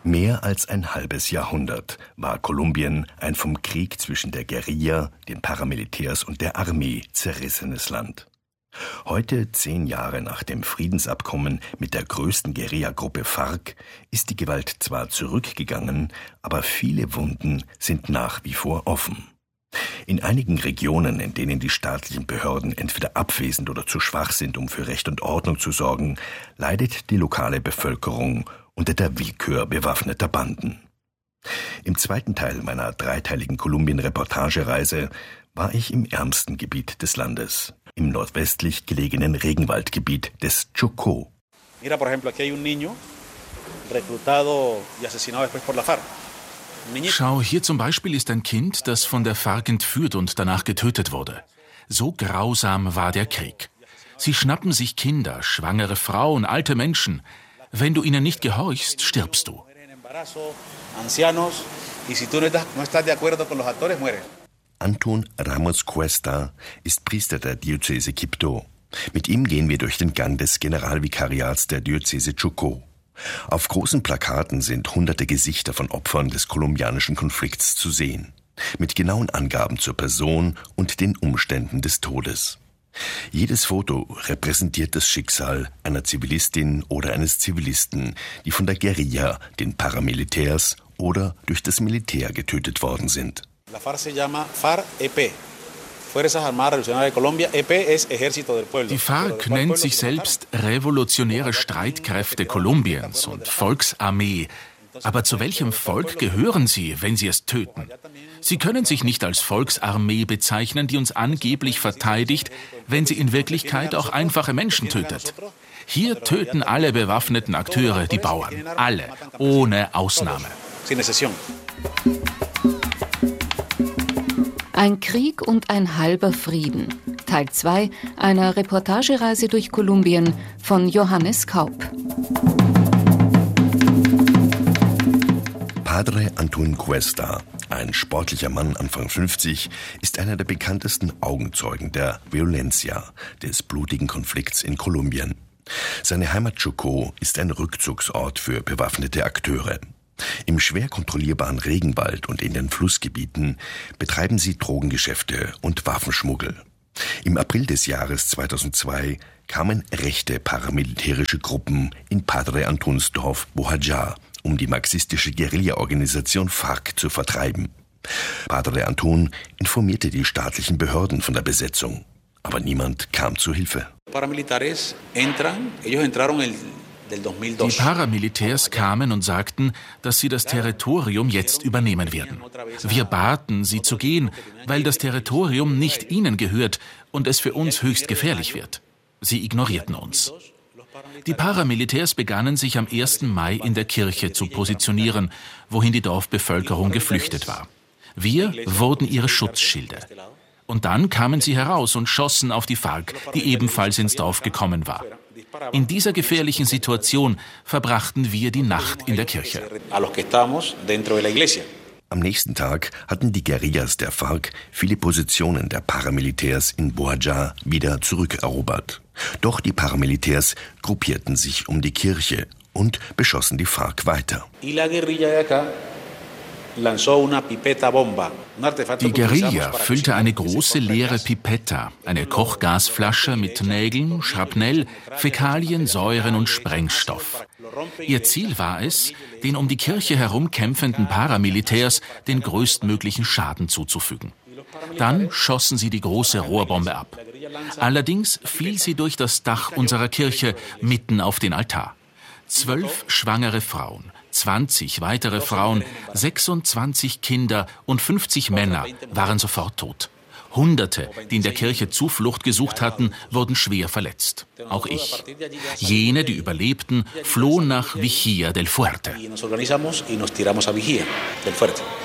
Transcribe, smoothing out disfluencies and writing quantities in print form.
Mehr als ein halbes Jahrhundert war Kolumbien ein vom Krieg zwischen der Guerilla, den Paramilitärs und der Armee zerrissenes Land. Heute, 10 Jahre nach dem Friedensabkommen mit der größten Guerillagruppe FARC, ist die Gewalt zwar zurückgegangen, aber viele Wunden sind nach wie vor offen. In einigen Regionen, in denen die staatlichen Behörden entweder abwesend oder zu schwach sind, um für Recht und Ordnung zu sorgen, leidet die lokale Bevölkerung unter der Willkür bewaffneter Banden. Im zweiten Teil meiner 3-teiligen Kolumbien-Reportagereise war ich im ärmsten Gebiet des Landes, im nordwestlich gelegenen Regenwaldgebiet des Chocó. Mira, por ejemplo, aquí hay un niño reclutado y asesinado después por la FARC. Schau, hier zum Beispiel ist ein Kind, das von der FARC entführt und danach getötet wurde. So grausam war der Krieg. Sie schnappen sich Kinder, schwangere Frauen, alte Menschen. Wenn du ihnen nicht gehorchst, stirbst du. Anton Ramos Cuesta ist Priester der Diözese Quibdó. Mit ihm gehen wir durch den Gang des Generalvikariats der Diözese Chocó. Auf großen Plakaten sind hunderte Gesichter von Opfern des kolumbianischen Konflikts zu sehen, mit genauen Angaben zur Person und den Umständen des Todes. Jedes Foto repräsentiert das Schicksal einer Zivilistin oder eines Zivilisten, die von der Guerilla, den Paramilitärs oder durch das Militär getötet worden sind. La FARC se llama FARC-EP. Fuerzas Armadas Revolucionarias de Colombia. EP es Ejército del Pueblo. Die FARC nennt sich selbst Revolutionäre Streitkräfte Kolumbiens und Volksarmee. Aber zu welchem Volk gehören sie, wenn sie es töten? Sie können sich nicht als Volksarmee bezeichnen, die uns angeblich verteidigt, wenn sie in Wirklichkeit auch einfache Menschen tötet. Hier töten alle bewaffneten Akteure die Bauern. Alle, ohne Ausnahme. Ein Krieg und ein halber Frieden. Teil 2 einer Reportagereise durch Kolumbien von Johannes Kaup. Padre Anton Cuesta, ein sportlicher Mann Anfang 50, ist einer der bekanntesten Augenzeugen der Violencia, des blutigen Konflikts in Kolumbien. Seine Heimat Chocó ist ein Rückzugsort für bewaffnete Akteure. Im schwer kontrollierbaren Regenwald und in den Flussgebieten betreiben sie Drogengeschäfte und Waffenschmuggel. Im April des Jahres 2002 kamen rechte paramilitärische Gruppen in Padre Antons Dorf Bojayá, um die marxistische Guerilla-Organisation FARC zu vertreiben. Padre Anton informierte die staatlichen Behörden von der Besetzung, aber niemand kam zu Hilfe. Die Paramilitärs kamen und sagten, dass sie das Territorium jetzt übernehmen werden. Wir baten, sie zu gehen, weil das Territorium nicht ihnen gehört und es für uns höchst gefährlich wird. Sie ignorierten uns. Die Paramilitärs begannen sich am 1. Mai in der Kirche zu positionieren, wohin die Dorfbevölkerung geflüchtet war. Wir wurden ihre Schutzschilde. Und dann kamen sie heraus und schossen auf die FARC, die ebenfalls ins Dorf gekommen war. In dieser gefährlichen Situation verbrachten wir die Nacht in der Kirche. Am nächsten Tag hatten die Guerillas der FARC viele Positionen der Paramilitärs in Bojayá wieder zurückerobert. Doch die Paramilitärs gruppierten sich um die Kirche und beschossen die FARC weiter. Die Guerilla füllte eine große leere Pipetta, eine Kochgasflasche mit Nägeln, Schrapnell, Fäkalien, Säuren und Sprengstoff. Ihr Ziel war es, den um die Kirche herum kämpfenden Paramilitärs den größtmöglichen Schaden zuzufügen. Dann schossen sie die große Rohrbombe ab. Allerdings fiel sie durch das Dach unserer Kirche mitten auf den Altar. 12 schwangere Frauen, 20 weitere Frauen, 26 Kinder und 50 Männer waren sofort tot. Hunderte, die in der Kirche Zuflucht gesucht hatten, wurden schwer verletzt. Auch ich. Jene, die überlebten, flohen nach Vigía del Fuerte.